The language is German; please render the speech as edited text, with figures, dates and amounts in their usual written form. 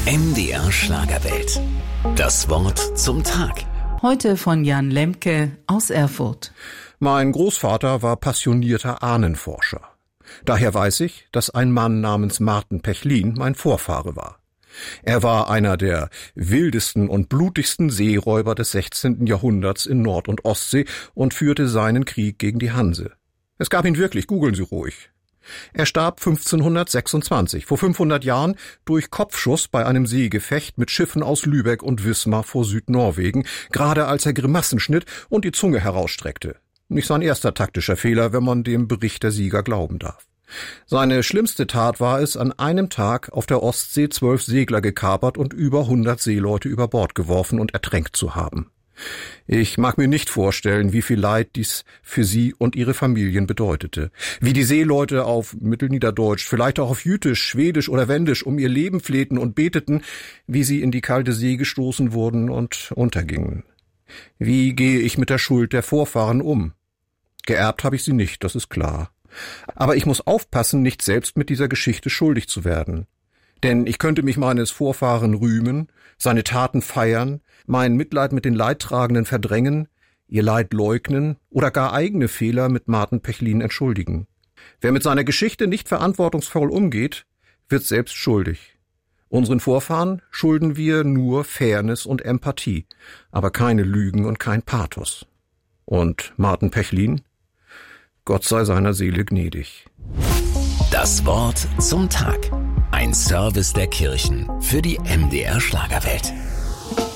MDR Schlagerwelt. Das Wort zum Tag. Heute von Jan Lemke aus Erfurt. Mein Großvater war passionierter Ahnenforscher. Daher weiß ich, dass ein Mann namens Marten Pechlin mein Vorfahre war. Er war einer der wildesten und blutigsten Seeräuber des 16. Jahrhunderts in Nord- und Ostsee und führte seinen Krieg gegen die Hanse. Es gab ihn wirklich, googeln Sie ruhig. Er starb 1526, vor 500 Jahren, durch Kopfschuss bei einem Seegefecht mit Schiffen aus Lübeck und Wismar vor Südnorwegen, gerade als er Grimassen schnitt und die Zunge herausstreckte. Nicht sein erster taktischer Fehler, wenn man dem Bericht der Sieger glauben darf. Seine schlimmste Tat war es, an einem Tag auf der Ostsee 12 Segler gekapert und über 100 Seeleute über Bord geworfen und ertränkt zu haben. Ich mag mir nicht vorstellen, wie viel Leid dies für sie und ihre Familien bedeutete. Wie die Seeleute auf Mittelniederdeutsch, vielleicht auch auf Jütisch, Schwedisch oder Wendisch um ihr Leben flehten und beteten, wie sie in die kalte See gestoßen wurden und untergingen. Wie gehe ich mit der Schuld der Vorfahren um? Geerbt habe ich sie nicht, das ist klar. Aber ich muss aufpassen, nicht selbst mit dieser Geschichte schuldig zu werden. Denn ich könnte mich meines Vorfahren rühmen, seine Taten feiern, mein Mitleid mit den Leidtragenden verdrängen, ihr Leid leugnen oder gar eigene Fehler mit Marten Pechlin entschuldigen. Wer mit seiner Geschichte nicht verantwortungsvoll umgeht, wird selbst schuldig. Unseren Vorfahren schulden wir nur Fairness und Empathie, aber keine Lügen und kein Pathos. Und Marten Pechlin? Gott sei seiner Seele gnädig. Das Wort zum Tag. Ein Service der Kirchen für die MDR Schlagerwelt.